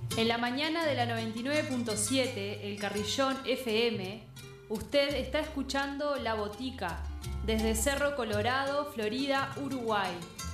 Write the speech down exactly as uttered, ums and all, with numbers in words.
En la mañana de la noventa y nueve punto siete, El Carrillón F M, usted está escuchando La Botica, desde Cerro Colorado, Florida, Uruguay.